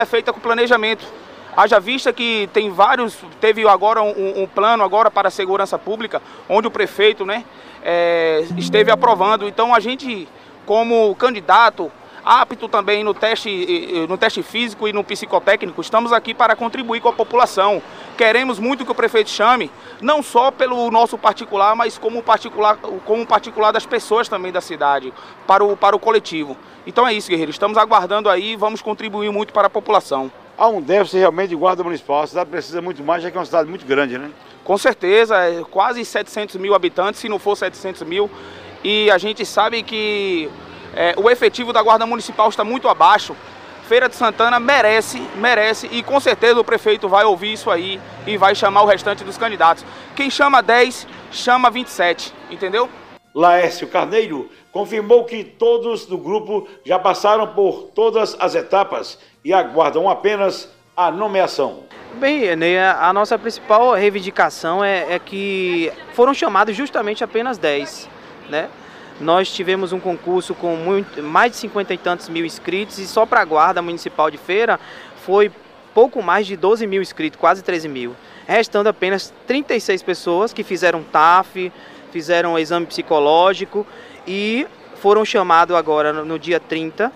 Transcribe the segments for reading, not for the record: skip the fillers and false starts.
É feita com planejamento. Haja vista que teve agora um plano agora para a segurança pública, onde o prefeito, né, esteve aprovando. Então a gente, como candidato, apto também no teste físico e no psicotécnico, estamos aqui para contribuir com a população. Queremos muito que o prefeito chame, não só pelo nosso particular, mas como particular das pessoas também da cidade, para o coletivo. Então é isso, guerreiro, estamos aguardando aí e vamos contribuir muito para a população. Há um déficit realmente de guarda municipal, a cidade precisa muito mais, já que é uma cidade muito grande, né? Com certeza, quase 700 mil habitantes, se não for 700 mil, e a gente sabe que o efetivo da Guarda Municipal está muito abaixo. Feira de Santana merece, e com certeza o prefeito vai ouvir isso aí e vai chamar o restante dos candidatos. Quem chama 10, chama 27, entendeu? Laércio Carneiro confirmou que todos do grupo já passaram por todas as etapas e aguardam apenas a nomeação. Bem, a nossa principal reivindicação é que foram chamados justamente apenas 10, né? Nós tivemos um concurso com mais de 50 e tantos mil inscritos e só para a Guarda Municipal de Feira foi pouco mais de 12 mil inscritos, quase 13 mil. Restando apenas 36 pessoas que fizeram TAF, fizeram o exame psicológico e foram chamados agora no dia 30,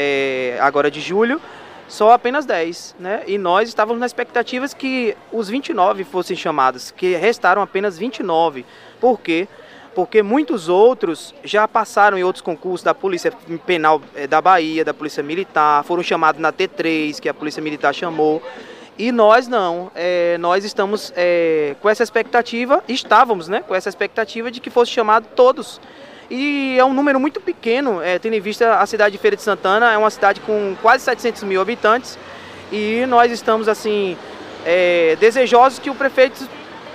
agora de julho, só apenas 10, né? E nós estávamos na expectativa que os 29 fossem chamados, que restaram apenas 29. Por quê? Porque muitos outros já passaram em outros concursos da Polícia Penal da Bahia, da Polícia Militar, foram chamados na T3, que a Polícia Militar chamou, e nós não. Nós estamos com essa expectativa, estávamos, né, com essa expectativa de que fosse chamado todos. E é um número muito pequeno, tendo em vista a cidade de Feira de Santana, é uma cidade com quase 700 mil habitantes, e nós estamos, assim, desejosos que o prefeito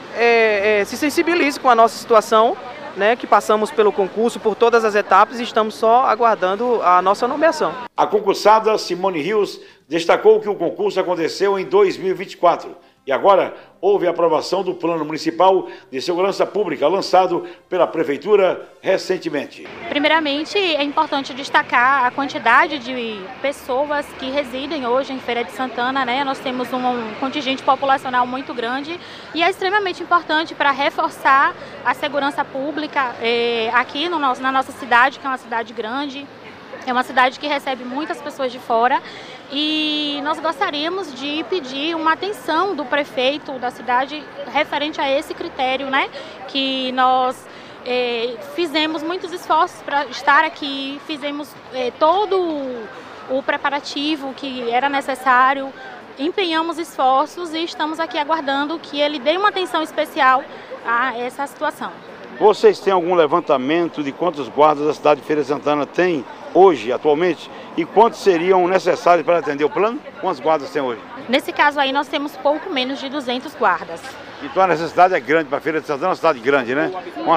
se sensibilize com a nossa situação, né, que passamos pelo concurso, por todas as etapas e estamos só aguardando a nossa nomeação. A concursada Simone Rios destacou que o concurso aconteceu em 2024 e agora houve a aprovação do Plano Municipal de Segurança Pública lançado pela Prefeitura recentemente. Primeiramente, é importante destacar a quantidade de pessoas que residem hoje em Feira de Santana, né? Nós temos um contingente populacional muito grande e é extremamente importante para reforçar a segurança pública aqui na nossa cidade, que é uma cidade grande. É uma cidade que recebe muitas pessoas de fora e nós gostaríamos de pedir uma atenção do prefeito da cidade referente a esse critério, né? Que nós fizemos muitos esforços para estar aqui, fizemos todo o preparativo que era necessário, empenhamos esforços e estamos aqui aguardando que ele dê uma atenção especial a essa situação. Vocês têm algum levantamento de quantos guardas a cidade de Feira de Santana tem hoje, atualmente, e quantos seriam necessários para atender o plano? Quantos guardas tem hoje? Nesse caso aí nós temos pouco menos de 200 guardas. Então a necessidade é grande para Feira de Santana, uma cidade grande, né?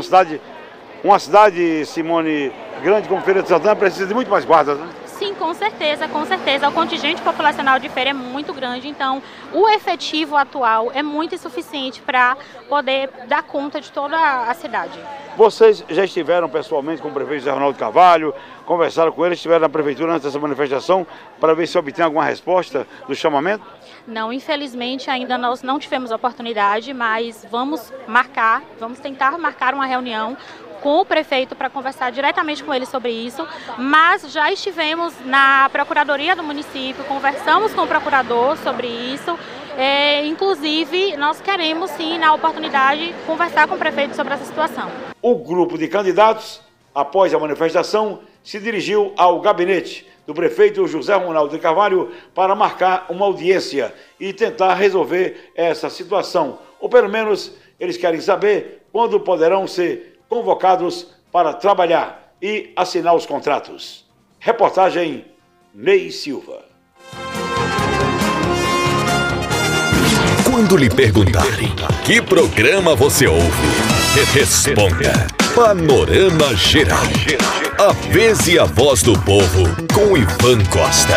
Uma cidade, Simone, grande como Feira de Santana precisa de muito mais guardas, né? Sim, com certeza, com certeza. O contingente populacional de Feira é muito grande, então o efetivo atual é muito insuficiente para poder dar conta de toda a cidade. Vocês já estiveram pessoalmente com o prefeito José Ronaldo Carvalho, conversaram com ele, estiveram na prefeitura antes dessa manifestação para ver se obtém alguma resposta do chamamento? Não, infelizmente ainda nós não tivemos oportunidade, mas vamos tentar marcar uma reunião com o prefeito para conversar diretamente com ele sobre isso, mas já estivemos na Procuradoria do município, conversamos com o procurador sobre isso, inclusive nós queremos sim, na oportunidade, conversar com o prefeito sobre essa situação. O grupo de candidatos, após a manifestação, se dirigiu ao gabinete do prefeito José Ronaldo de Carvalho para marcar uma audiência e tentar resolver essa situação, ou pelo menos eles querem saber quando poderão ser convocados para trabalhar e assinar os contratos. Reportagem Ney Silva. Quando lhe perguntarem que programa você ouve, responda Panorama Geral. A vez e a voz do povo com Ivan Costa.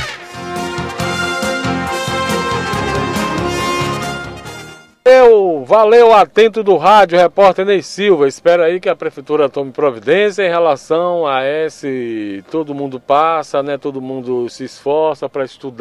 Eu Valeu, atento do rádio, repórter Ney Silva. Espero aí que a prefeitura tome providência em relação a esse... Todo mundo passa, né? Todo mundo se esforça para estudar.